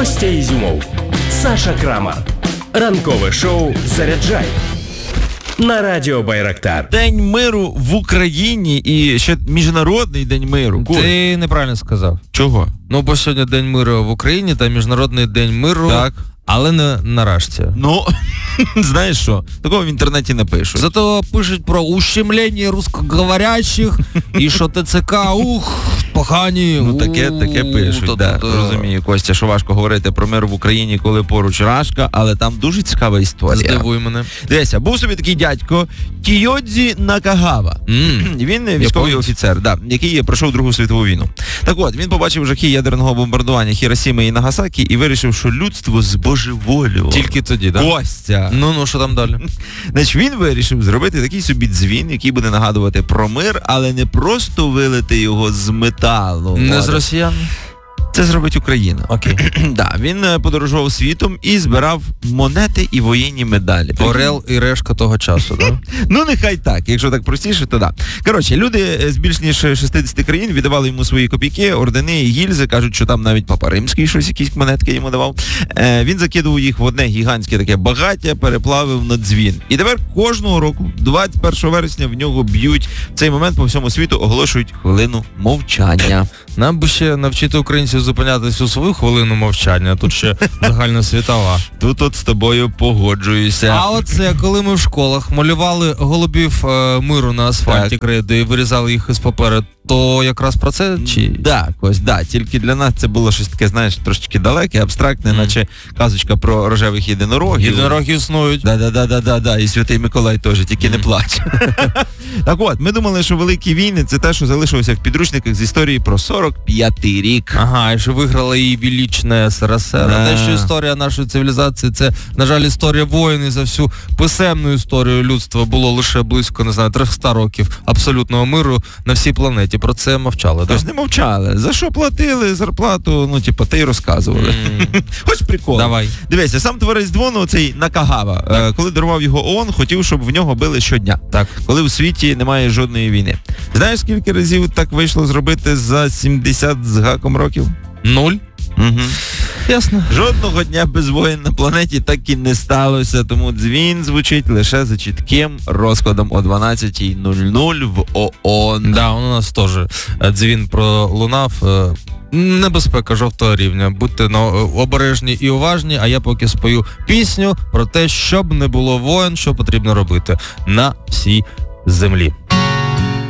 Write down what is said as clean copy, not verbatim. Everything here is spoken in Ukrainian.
Костя Ізюмов, Саша Крамар. Ранкове шоу «Заряджай» на радіо Байрактар. День миру в Україні і ще Міжнародний день миру. Ти неправильно сказав. Чого? Ну, бо сьогодні День миру в Україні та Міжнародний день миру, Так. але не на Рашці. Ну, знаєш що, такого в інтернеті не пишуть. Зато пишуть про ущемлення русскоговорящих і що ТЦК, погані. Ну, таке пишуть, да. Розумію, Костя, що важко говорити про мир в Україні, коли поруч Рашка, але там дуже цікава історія. Здивуй мене. Дивися, був собі такий дядько Кійодзі Накагава. Він військовий офіцер, да, який пройшов Другу світову війну. Так от, він побачив жахи ядерного бомбардування Хіросіми і Нагасакі і вирішив, що людство збожеволіло. Тільки тоді, так? Костя. Ну, що там далі? Значить, він вирішив зробити такий собі дзвін, який буде нагадувати про мир, але не просто вилити його з металу. Не з росіян? Це зробить Україна. Окей. Да, він подорожував світом і збирав монети і воєнні медалі. Орел і решка того часу, так? Ну, нехай так. Якщо так простіше, то да. Коротше, люди з більш ніж 60 країн віддавали йому свої копійки, ордени і гільзи. Кажуть, що там навіть Папа Римський щось, якісь монетки йому давав. Він закидував їх в одне гігантське таке багаття, переплавив на дзвін. І тепер кожного року, 21 вересня, в нього б'ють. В цей момент по всьому світу оголошують хвилину мовчання. Нам би ще навчити українців зупинятись у свою хвилину мовчання, тут ще загальносвітова. Тут от з тобою погоджуюся. А оце, коли ми в школах малювали голубів миру на асфальті крейду і вирізали їх із паперу, то якраз про це чи? Да, Кось, да. Тільки для нас це було щось таке, знаєш, трошечки далеке, абстрактне, наче казочка про рожевих єдинорогів. Єдинороги існують. Да. І Святий Миколай теж, тільки не плач. Так от, ми думали, що великі війни – це те, що залишилося в підручниках з історії про 45-й рік. Ага, і що виграла її величне СРСР. А те, що історія нашої цивілізації, це, на жаль, історія воїн, і за всю писемну історію людства було лише близько, не знаю, 300 років абсолютного миру на всій планеті. Про це мовчали, так? Тож не мовчали. За що платили зарплату, ну, типу, те й розказували. Хоч прикол. Давай. Дивися, сам товариш дзвону, оцей Накагава, коли дарував його ООН, хотів, щоб в нього били щодня. Так. Коли в світі немає жодної війни. Знаєш, скільки разів так вийшло зробити за 70 з гаком років? 0. Угу. Ясно. Жодного дня без воєн на планеті так і не сталося, тому дзвін звучить лише за чітким розкладом о 12:00 в ООН. Да, у нас теж дзвін пролунав. Небезпека жовтого рівня. Будьте обережні і уважні, а я поки спою пісню про те, щоб не було воєн, що потрібно робити на всій землі.